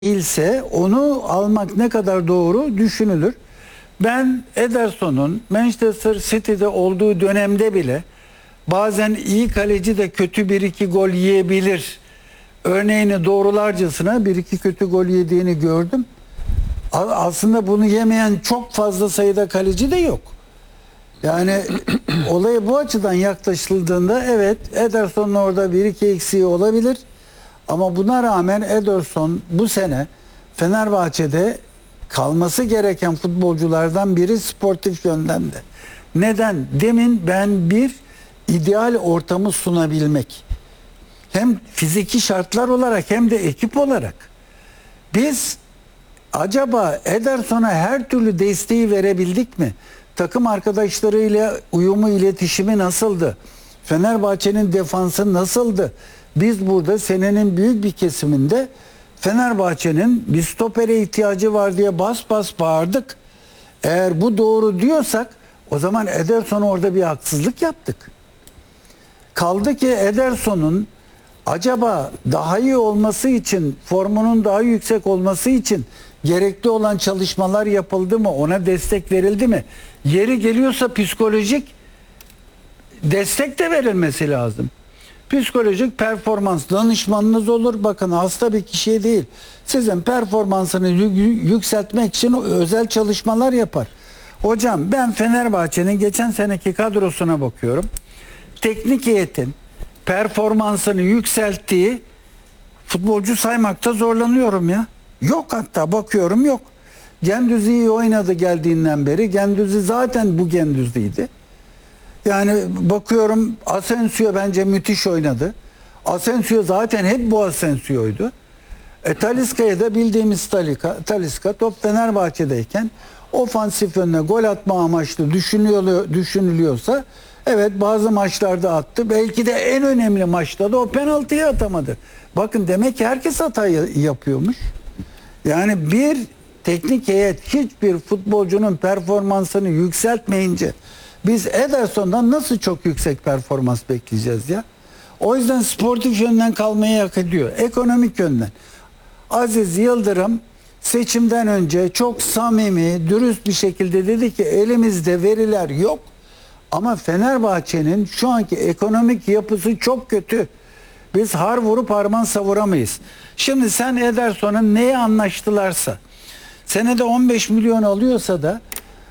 değilse onu almak ne kadar doğru düşünülür. Ben Ederson'un Manchester City'de olduğu dönemde bile bazen iyi kaleci de kötü bir iki gol yiyebilir örneğini doğrularcasına bir iki kötü gol yediğini gördüm. Aslında bunu yemeyen çok fazla sayıda kaleci de yok. Yani olaya bu açıdan yaklaşıldığında evet Ederson'un orada bir iki eksiği olabilir. Ama buna rağmen Ederson bu sene Fenerbahçe'de kalması gereken futbolculardan biri sportif yönden de. Neden? Demin ben bir ideal ortamı sunabilmek. Hem fiziki şartlar olarak hem de ekip olarak. Biz acaba Ederson'a her türlü desteği verebildik mi? Takım arkadaşlarıyla uyumu, iletişimi nasıldı? Fenerbahçe'nin defansı nasıldı? Biz burada senenin büyük bir kesiminde Fenerbahçe'nin bir stopere ihtiyacı var diye bas bas bağırdık. Eğer bu doğru diyorsak o zaman Ederson'a orada bir haksızlık yaptık. Kaldı ki Ederson'un acaba daha iyi olması için, formunun daha yüksek olması için gerekli olan çalışmalar yapıldı mı? Ona destek verildi mi? Yeri geliyorsa psikolojik destek de verilmesi lazım. Psikolojik performans danışmanınız olur. Bakın hasta bir kişiye değil. Sizin performansını yükseltmek için özel çalışmalar yapar. Hocam ben Fenerbahçe'nin geçen seneki kadrosuna bakıyorum. Teknik heyetin performansını yükselttiği futbolcu saymakta zorlanıyorum ya. Yok, hatta bakıyorum yok. Güendüz iyi oynadı geldiğinden beri. Güendüz zaten bu Güendüz'ydi. Yani bakıyorum Asensio bence müthiş oynadı. Asensio zaten hep bu Asensio'ydu. Talisca'ya da bildiğimiz Talisca top Fenerbahçe'deyken ofansif yönüne gol atma amaçlı düşünülüyorsa evet bazı maçlarda attı. Belki de en önemli maçta da o penaltıyı atamadı. Bakın demek ki herkes hata yapıyormuş. Yani bir teknik heyet hiçbir futbolcunun performansını yükseltmeyince biz Ederson'dan nasıl çok yüksek performans bekleyeceğiz ya? O yüzden sportif yönden kalmayı hak ediyor. Ekonomik yönden. Aziz Yıldırım seçimden önce çok samimi, dürüst bir şekilde dedi ki elimizde veriler yok. Ama Fenerbahçe'nin şu anki ekonomik yapısı çok kötü. Biz har vurup harman savuramayız. Şimdi sen Ederson'un neye anlaştılarsa, senede 15 milyon alıyorsa da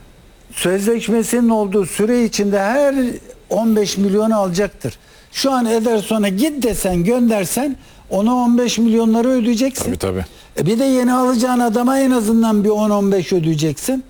sözleşmesinin olduğu süre içinde her 15 milyonu alacaktır. Şu an Ederson'a git desen göndersen ona 15 milyonları ödeyeceksin. Tabii. Bir de yeni alacağın adama en azından bir 10-15 ödeyeceksin.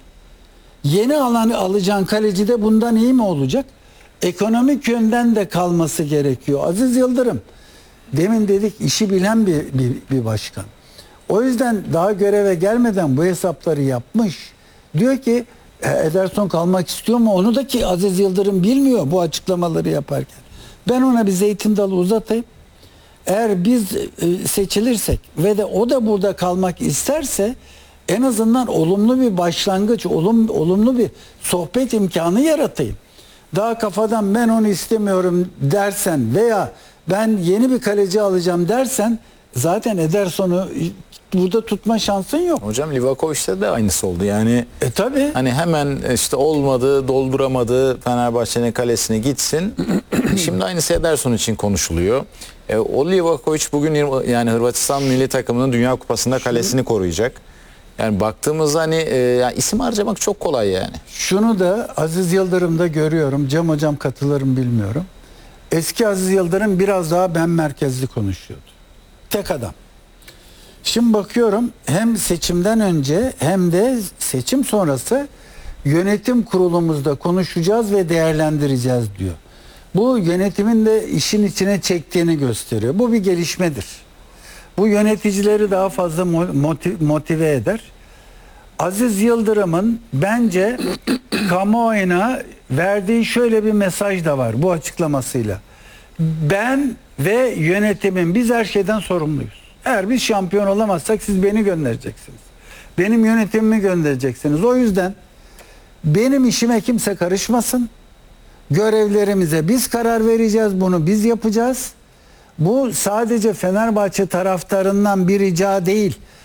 Yeni alacağın kaleci de bundan iyi mi olacak? Ekonomik yönden de kalması gerekiyor. Aziz Yıldırım demin dedik işi bilen bir başkan. O yüzden daha göreve gelmeden bu hesapları yapmış. Diyor ki Ederson kalmak istiyor mu? Onu da ki Aziz Yıldırım bilmiyor bu açıklamaları yaparken. Ben ona bir zeytin dalı uzatayım. Eğer biz seçilirsek ve de o da burada kalmak isterse en azından olumlu bir başlangıç, olumlu bir sohbet imkanı yaratayım. Daha kafadan ben onu istemiyorum dersen veya ben yeni bir kaleci alacağım dersen zaten Ederson'u burada tutma şansın yok. Hocam Livakovic'te de aynısı oldu. Yani tabii. hani hemen işte olmadı, dolduramadı, Fenerbahçe'nin kalesine gitsin. Şimdi aynısı Ederson için konuşuluyor. O Livakovic bugün yani Hırvatistan milli takımının Dünya Kupası'nda kalesini koruyacak. Yani baktığımızda hani yani isim harcamak çok kolay yani. Şunu da Aziz Yıldırım'da görüyorum. Cem hocam katılır mı bilmiyorum. Eski Aziz Yıldırım biraz daha ben merkezli konuşuyordu. Tek adam. Şimdi bakıyorum hem seçimden önce hem de seçim sonrası yönetim kurulumuzda konuşacağız ve değerlendireceğiz diyor. Bu yönetimin de işin içine çektiğini gösteriyor. Bu bir gelişmedir. Bu yöneticileri daha fazla motive eder. Aziz Yıldırım'ın bence kamuoyuna verdiği şöyle bir mesaj da var bu açıklamasıyla. Ben ve yönetimin biz her şeyden sorumluyuz. Eğer biz şampiyon olamazsak siz beni göndereceksiniz. Benim yönetimimi göndereceksiniz. O yüzden benim işime kimse karışmasın. Görevlerimize biz karar vereceğiz. Bunu biz yapacağız. Bu sadece Fenerbahçe taraftarından bir rica değil.